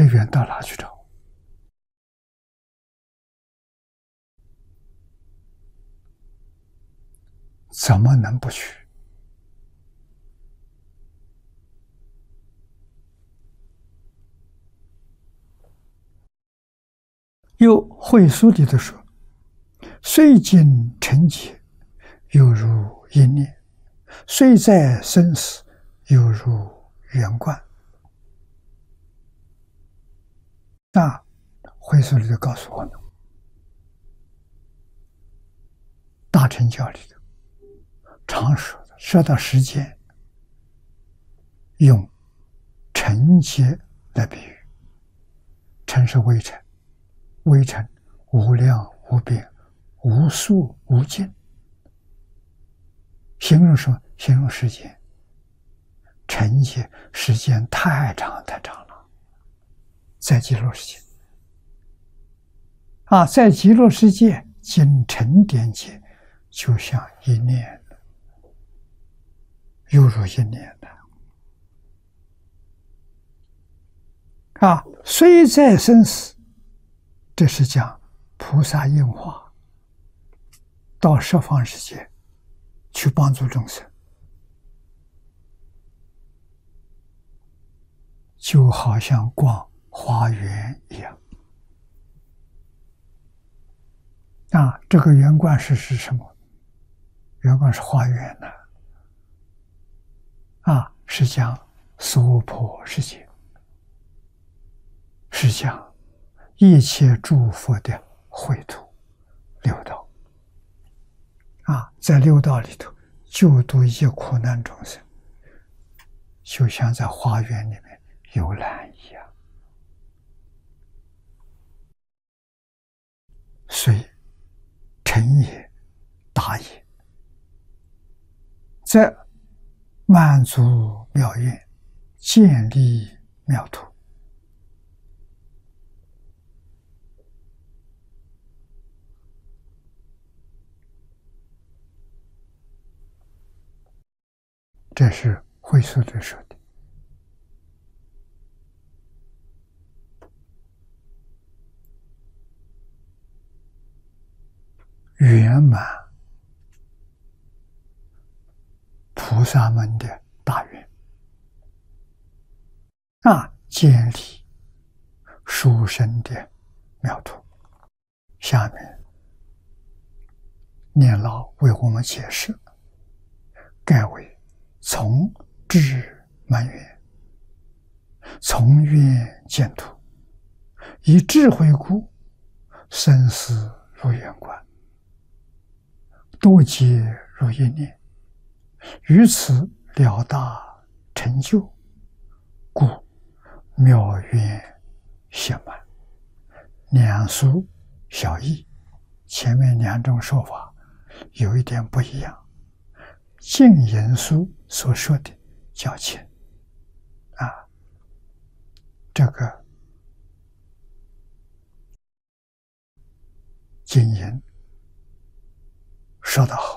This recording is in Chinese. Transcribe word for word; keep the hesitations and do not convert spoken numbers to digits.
这缘到哪去找？怎么能不去？又会书里头说：“虽经成劫，犹如一念；虽在生死，犹如圆观。”那会书里头告诉我们，大乘教里头常说的，说到时间，用成劫来比喻。成是微尘，微尘无量无边，无数无尽。形容什么？形容时间。成劫时间太长太长了，在极乐世界啊，在极乐世界经成点劫，就像一念，犹如一念的啊。虽在生死，这是讲菩萨应化到十方世界去帮助众生，就好像逛花园一样啊。这个圆观是是什么？圆观是花园呢啊，是讲娑婆世界，是讲一切诸佛的秽土六道啊，在六道里头救度一切苦难众生，就像在花园里面游览一样。虽成也大也，在满足妙愿，建立妙土。这是会书里说的。圆满菩萨们的大愿啊，建立殊胜的妙土。下面念老为我们解释，盖为从智满愿，从愿见土，以智慧故，生死如圆观，多劫如一念，于此了大成就，故妙愿显满。两书小异，前面两种说法有一点不一样。净言书所说的较轻啊，这个经言说得好。